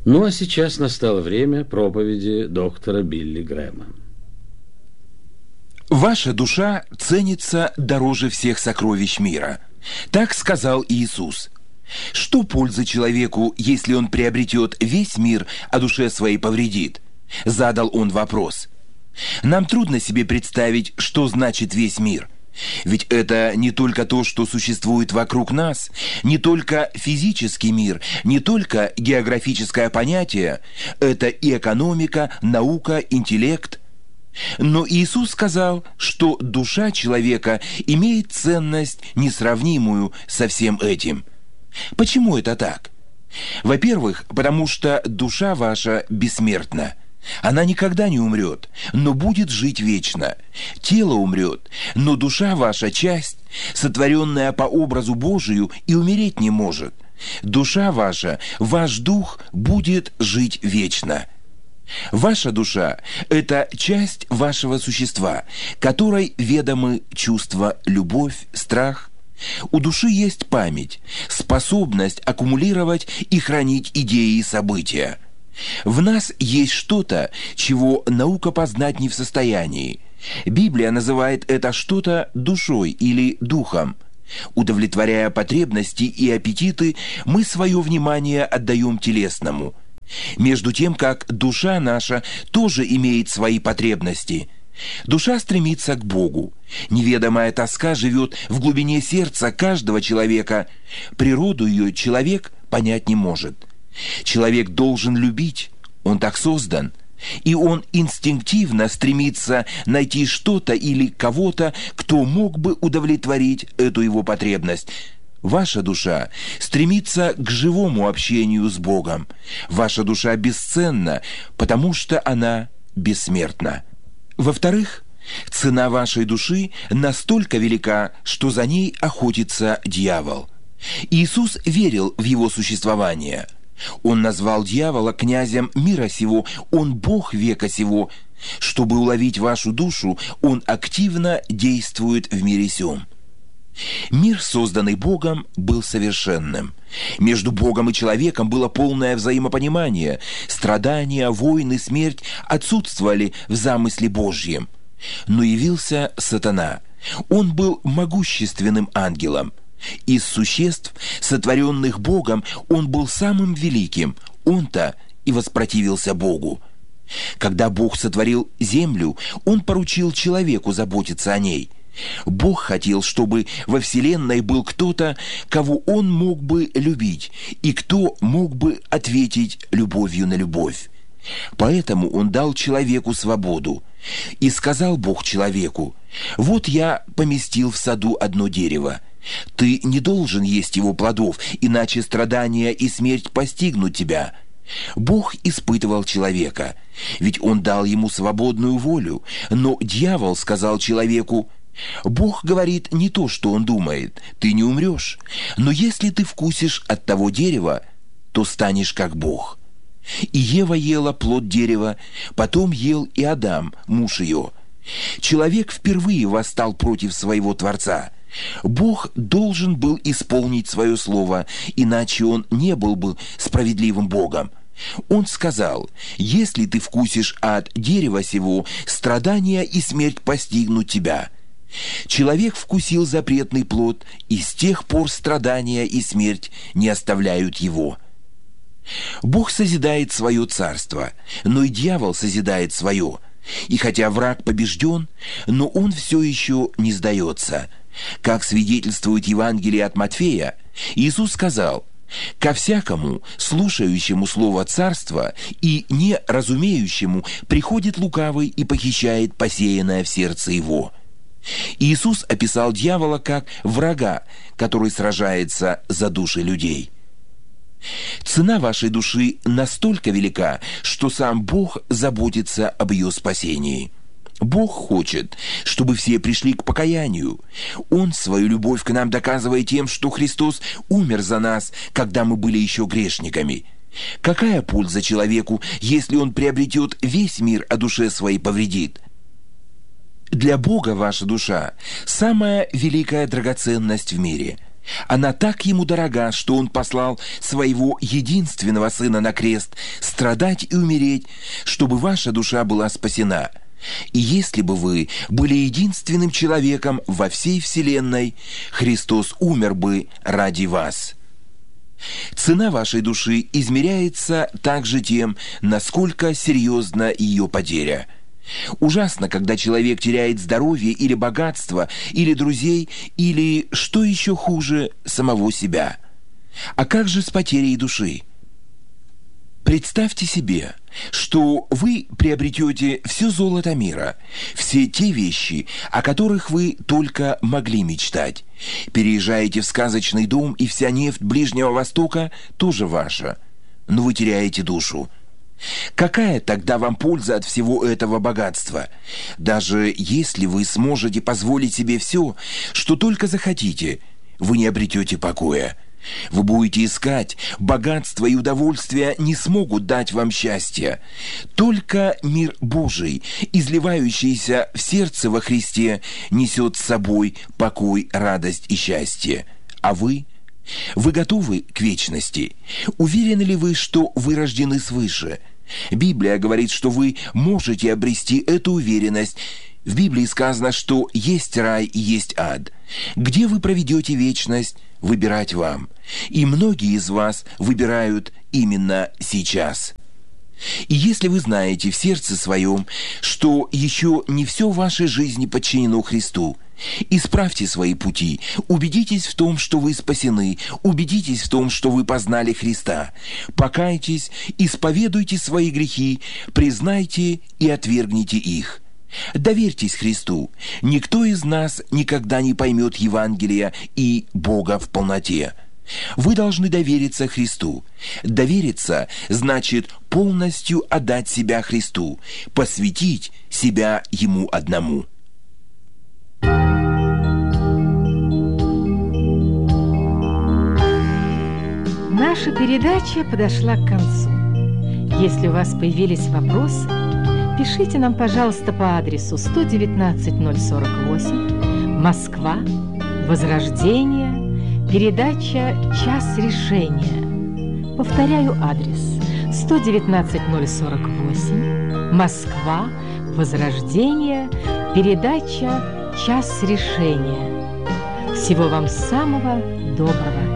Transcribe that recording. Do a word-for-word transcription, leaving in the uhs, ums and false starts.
Ну а сейчас настало время проповеди доктора Билли Грэма. «Ваша душа ценится дороже всех сокровищ мира». Так сказал Иисус. Что пользы человеку, если он приобретет весь мир, а душе своей повредит? Задал он вопрос. Нам трудно себе представить, что значит весь мир. Ведь это не только то, что существует вокруг нас, не только физический мир, не только географическое понятие, это и экономика, наука, интеллект. Но Иисус сказал, что душа человека имеет ценность, несравнимую со всем этим. Почему это так? Во-первых, потому что душа ваша бессмертна. Она никогда не умрет, но будет жить вечно. Тело умрет, но душа ваша часть, сотворенная по образу Божию, и умереть не может. Душа ваша, ваш дух будет жить вечно. Ваша душа – это часть вашего существа, которой ведомы чувства, любовь, страх. У души есть память, способность аккумулировать и хранить идеи и события. В нас есть что-то, чего наука познать не в состоянии. Библия называет это что-то душой или духом. Удовлетворяя потребности и аппетиты, мы свое внимание отдаем телесному. Между тем, как душа наша тоже имеет свои потребности. Душа стремится к Богу. Неведомая тоска живет в глубине сердца каждого человека. Природу ее человек понять не может. Человек должен любить, он так создан, и он инстинктивно стремится найти что-то или кого-то, кто мог бы удовлетворить эту его потребность. Ваша душа стремится к живому общению с Богом. Ваша душа бесценна, потому что она бессмертна. Во-вторых, цена вашей души настолько велика, что за ней охотится дьявол. Иисус верил в его существование. Он назвал дьявола князем мира сего, он Бог века сего. Чтобы уловить вашу душу, он активно действует в мире сём. Мир, созданный Богом, был совершенным. Между Богом и человеком было полное взаимопонимание. Страдания, войны, смерть отсутствовали в замысле Божьем. Но явился сатана. Он был могущественным ангелом. Из существ, сотворенных Богом, он был самым великим. Он-то и воспротивился Богу. Когда Бог сотворил землю, он поручил человеку заботиться о ней. Бог хотел, чтобы во вселенной был кто-то, кого он мог бы любить, и кто мог бы ответить любовью на любовь. Поэтому он дал человеку свободу. И сказал Бог человеку: «Вот я поместил в саду одно дерево. Ты не должен есть его плодов, иначе страдания и смерть постигнут тебя». Бог испытывал человека, ведь он дал ему свободную волю, но дьявол сказал человеку: «Бог говорит не то, что он думает, ты не умрешь, но если ты вкусишь от того дерева, то станешь как Бог». И Ева ела плод дерева, потом ел и Адам, муж ее. Человек впервые восстал против своего Творца. Бог должен был исполнить свое слово, иначе он не был бы справедливым Богом. Он сказал: «Если ты вкусишь от дерева сего, страдания и смерть постигнут тебя». Человек вкусил запретный плод, и с тех пор страдания и смерть не оставляют его. Бог созидает свое царство, но и дьявол созидает свое. И хотя враг побежден, но он все еще не сдается. Как свидетельствует Евангелие от Матфея, Иисус сказал: «Ко всякому, слушающему слово царства и не разумеющему, приходит лукавый и похищает посеянное в сердце его». Иисус описал дьявола как врага, который сражается за души людей. Цена вашей души настолько велика, что сам Бог заботится об ее спасении. Бог хочет, чтобы все пришли к покаянию. Он свою любовь к нам доказывает тем, что Христос умер за нас, когда мы были еще грешниками. Какая польза человеку, если он приобретет весь мир, а душе своей повредит? Для Бога ваша душа – самая великая драгоценность в мире. Она так ему дорога, что он послал своего единственного сына на крест страдать и умереть, чтобы ваша душа была спасена. И если бы вы были единственным человеком во всей вселенной, Христос умер бы ради вас. Цена вашей души измеряется также тем, насколько серьезна ее потеря. Ужасно, когда человек теряет здоровье или богатство, или друзей, или, что еще хуже, самого себя. А как же с потерей души? Представьте себе, что вы приобретете все золото мира, все те вещи, о которых вы только могли мечтать. Переезжаете в сказочный дом, и вся нефть Ближнего Востока тоже ваша. Но вы теряете душу. Какая тогда вам польза от всего этого богатства? Даже если вы сможете позволить себе все, что только захотите, вы не обретете покоя. Вы будете искать, богатство и удовольствие не смогут дать вам счастья. Только мир Божий, изливающийся в сердце во Христе, несет с собой покой, радость и счастье. А вы? Вы готовы к вечности? Уверены ли вы, что вы рождены свыше? Библия говорит, что вы можете обрести эту уверенность. В Библии сказано, что есть рай и есть ад. Где вы проведете вечность, выбирать вам. И многие из вас выбирают именно сейчас. И если вы знаете в сердце своем, что еще не все в вашей жизни подчинено Христу, исправьте свои пути, убедитесь в том, что вы спасены, убедитесь в том, что вы познали Христа, покайтесь, исповедуйте свои грехи, признайте и отвергните их. Доверьтесь Христу. Никто из нас никогда не поймет Евангелия и Бога в полноте. Вы должны довериться Христу. Довериться значит полностью отдать себя Христу, посвятить себя Ему одному. Наша передача подошла к концу. Если у вас появились вопросы, пишите нам, пожалуйста, по адресу сто девятнадцать ноль сорок восемь, Москва, Возрождение, передача «Час решения». Повторяю адрес: сто девятнадцать ноль сорок восемь, Москва, Возрождение, передача «Час решения». Всего вам самого доброго.